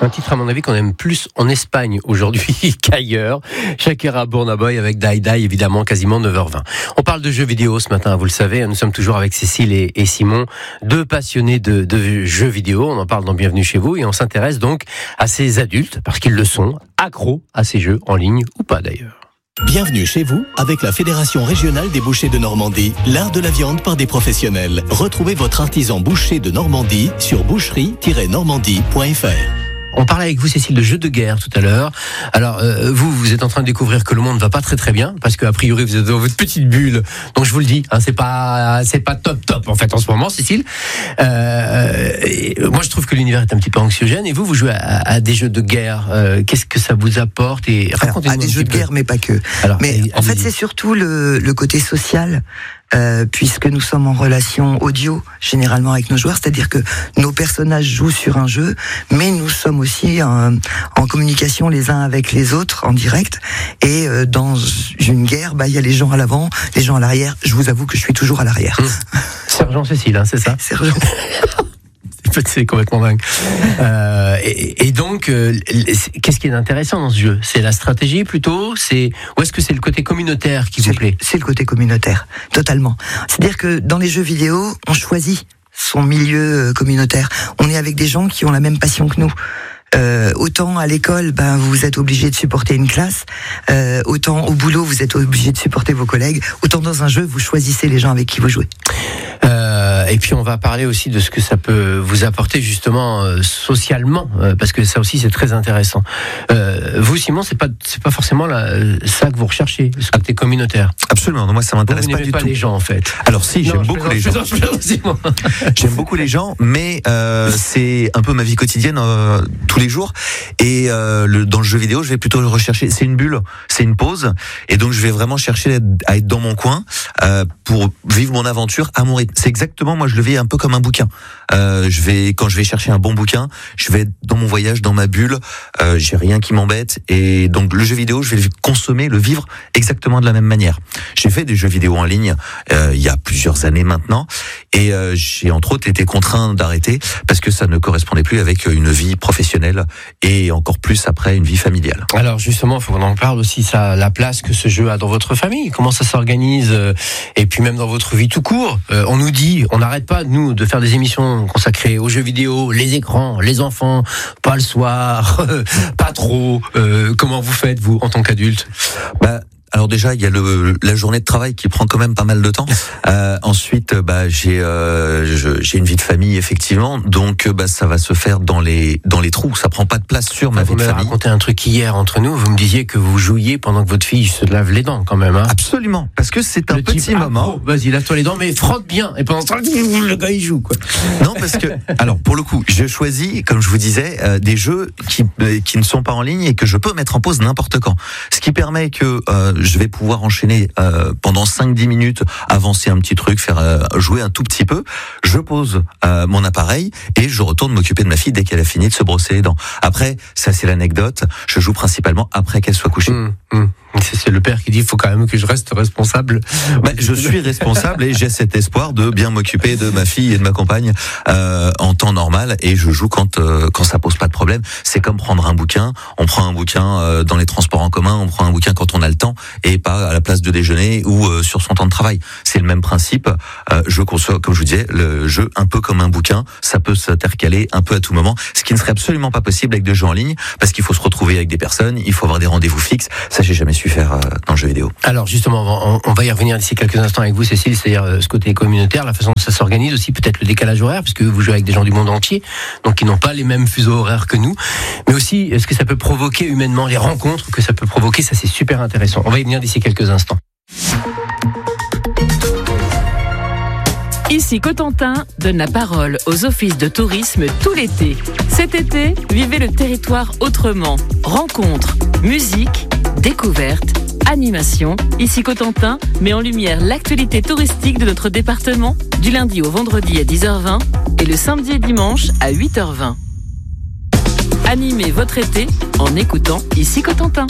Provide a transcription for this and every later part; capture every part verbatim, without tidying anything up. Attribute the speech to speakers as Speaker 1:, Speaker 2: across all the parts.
Speaker 1: Un titre à mon avis qu'on aime plus en Espagne aujourd'hui qu'ailleurs. Shakira Burna Boy avec Die Die, évidemment, quasiment neuf heures vingt. On parle de jeux vidéo ce matin, vous le savez. Nous sommes toujours avec Cécile et, et Simon, deux passionnés de, de jeux vidéo. On en parle dans Bienvenue chez vous et on s'intéresse donc à ces adultes, parce qu'ils le sont, accros à ces jeux en ligne ou pas d'ailleurs.
Speaker 2: Bienvenue chez vous avec la Fédération régionale des bouchers de Normandie, l'art de la viande par des professionnels. Retrouvez votre artisan boucher de Normandie sur boucherie tiret normandie point f r.
Speaker 1: On parlait avec vous, Cécile, de jeux de guerre tout à l'heure. Alors, euh, vous, vous êtes en train de découvrir que le monde ne va pas très très bien, parce qu'a priori, vous êtes dans votre petite bulle. Donc, je vous le dis, hein, c'est pas, c'est pas top top en fait en ce moment, Cécile. Euh, et moi, je trouve que l'univers est un petit peu anxiogène. Et vous, vous jouez à, à des jeux de guerre. Euh, qu'est-ce que ça vous apporte? Et racontez-nous.
Speaker 3: Alors, à des jeux de guerre, mais pas que. Alors, mais allez, en allez-y. fait, c'est surtout le, le côté social. Euh, puisque nous sommes en relation audio généralement avec nos joueurs, c'est-à-dire que nos personnages jouent sur un jeu, mais nous sommes aussi en, en communication les uns avec les autres en direct. Et euh, dans une guerre, bah il y a les gens à l'avant, les gens à l'arrière. Je vous avoue que je suis toujours à l'arrière.
Speaker 1: Mmh. Sergent Cécile, hein, c'est ça?
Speaker 3: Sergent.
Speaker 1: C'est complètement dingue. Euh, et, et donc, euh, qu'est-ce qui est intéressant dans ce jeu? C'est la stratégie plutôt? C'est ou est-ce que c'est le côté communautaire qui vous plaît?
Speaker 3: C'est le côté communautaire, totalement. C'est-à-dire que dans les jeux vidéo, on choisit son milieu communautaire. On est avec des gens qui ont la même passion que nous. Euh, autant à l'école, ben vous êtes obligé de supporter une classe. Euh, autant au boulot, vous êtes obligé de supporter vos collègues. Autant dans un jeu, vous choisissez les gens avec qui vous jouez.
Speaker 1: Euh, et puis on va parler aussi de ce que ça peut vous apporter justement euh, socialement, euh, parce que ça aussi c'est très intéressant. Euh, vous, Simon, c'est pas c'est pas forcément la, ça que vous recherchez, ce côté communautaire.
Speaker 4: Absolument, non, moi ça m'intéresse
Speaker 1: vous
Speaker 4: pas du
Speaker 1: pas
Speaker 4: tout.
Speaker 1: Les gens en fait.
Speaker 4: Alors si,
Speaker 1: non,
Speaker 4: j'aime beaucoup les gens. J'aime beaucoup les gens, mais euh, c'est un peu ma vie quotidienne euh, tous les jours. Et euh, le, dans le jeu vidéo, je vais plutôt le rechercher. C'est une bulle, c'est une pause, et donc je vais vraiment chercher à être dans mon coin euh, pour vivre mon aventure à mon rythme. C'est exactement, moi je le vis un peu comme un bouquin. Euh, je vais quand je vais chercher un bon bouquin, je vais être dans mon voyage, dans ma bulle. Euh, j'ai rien qui m'embête, et donc le jeu vidéo, je vais le consommer, le vivre exactement de la même manière. J'ai fait des jeux vidéo en ligne euh, il y a plusieurs années maintenant, et euh, j'ai entre autres été contraint d'arrêter parce que ça ne correspondait plus avec une vie professionnelle et encore plus après une vie familiale.
Speaker 1: Alors justement, il faut qu'on en parle aussi, ça, la place que ce jeu a dans votre famille, comment ça s'organise, euh, et puis même dans votre vie tout court. Euh, on nous dit, on n'arrête pas nous de faire des émissions consacrées aux jeux vidéo, les écrans, les enfants, pas le soir, pas trop. Euh, comment vous faites vous en tant qu'adulte?
Speaker 4: Bah, alors déjà, il y a le, la journée de travail qui prend quand même pas mal de temps. Euh, ensuite, bah j'ai euh, je, j'ai une vie de famille effectivement, donc bah ça va se faire dans les dans les trous. Ça prend pas de place sur ma
Speaker 1: vous
Speaker 4: vie de famille. Vous
Speaker 1: m'avez raconté un truc hier entre nous. Vous me disiez que vous jouiez pendant que votre fille se lave les dents quand même. Hein.
Speaker 4: Absolument, parce que c'est un
Speaker 1: le
Speaker 4: petit
Speaker 1: type,
Speaker 4: moment.
Speaker 1: Ah, vas-y, lave-toi les dents, mais frotte bien. Et pendant ce temps, le gars il joue quoi.
Speaker 4: Non, parce que alors pour le coup, je choisis, comme je vous disais, euh, des jeux qui euh, qui ne sont pas en ligne et que je peux mettre en pause n'importe quand. Ce qui permet que euh, je vais pouvoir enchaîner euh, pendant cinq dix minutes, avancer un petit truc, faire euh, jouer un tout petit peu. Je pose euh, mon appareil et je retourne m'occuper de ma fille dès qu'elle a fini de se brosser les dents. Après, ça c'est l'anecdote, je joue principalement après qu'elle soit couchée.
Speaker 1: Mmh, mmh. C'est, c'est le père qui dit il faut quand même que je reste responsable.
Speaker 4: Bah, je suis responsable et j'ai cet espoir de bien m'occuper de ma fille et de ma compagne euh, en temps normal, et je joue quand euh, quand ça pose pas de problème. C'est comme prendre un bouquin. On prend un bouquin euh, dans les transports en commun, on prend un bouquin quand on a le temps et pas à la place de déjeuner ou euh, sur son temps de travail. C'est le même principe. Euh, je conçois, comme je vous disais, le jeu un peu comme un bouquin. Ça peut s'intercaler un peu à tout moment, ce qui ne serait absolument pas possible avec des jeux en ligne, parce qu'il faut se retrouver avec des personnes, il faut avoir des rendez-vous fixes. Ça, j'ai jamais su faire euh, dans le jeu vidéo.
Speaker 1: Alors justement, on, on va y revenir d'ici quelques instants avec vous, Cécile, c'est-à-dire euh, ce côté communautaire, la façon dont ça s'organise aussi, peut-être le décalage horaire, puisque vous jouez avec des gens du monde entier, donc qui n'ont pas les mêmes fuseaux horaires que nous, mais aussi est-ce que ça peut provoquer humainement, les rencontres que ça peut provoquer, ça c'est super intéressant. On va y venir d'ici quelques instants.
Speaker 5: Ici Cotentin donne la parole aux offices de tourisme tout l'été. Cet été, vivez le territoire autrement. Rencontres, musique, découvertes, animation. Ici Cotentin met en lumière l'actualité touristique de notre département du lundi au vendredi à dix heures vingt et le samedi et dimanche à huit heures vingt. Animez votre été en écoutant Ici Cotentin.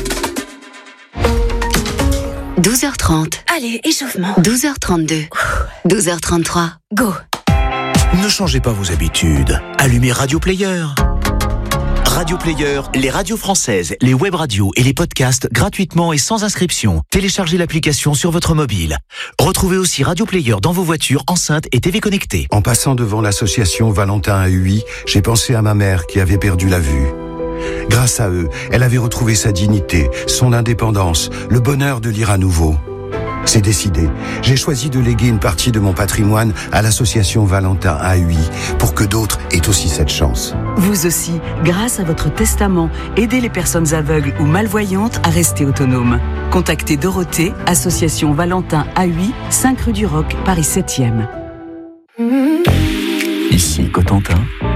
Speaker 6: douze heures trente.
Speaker 7: Allez, échauffement.
Speaker 6: douze heures trente-deux. douze heures trente-trois.
Speaker 7: Go.
Speaker 2: Ne changez pas vos habitudes. Allumez Radio Player.
Speaker 7: Radio Player, les radios françaises, les web radios et les podcasts gratuitement et sans inscription. Téléchargez l'application sur votre mobile. Retrouvez aussi Radio Player dans vos voitures, enceintes et T V connectées.
Speaker 8: En passant devant l'association Valentin à Huy, j'ai pensé à ma mère qui avait perdu la vue. Grâce à eux, elle avait retrouvé sa dignité, son indépendance, le bonheur de lire à nouveau. C'est décidé. J'ai choisi de léguer une partie de mon patrimoine à l'association Valentin à Huy pour que d'autres aient aussi cette chance.
Speaker 9: Vous aussi, grâce à votre testament, aidez les personnes aveugles ou malvoyantes à rester autonomes. Contactez Dorothée, association Valentin à Huy, cinq rue du Roc, Paris septième.
Speaker 10: Ici Cotentin.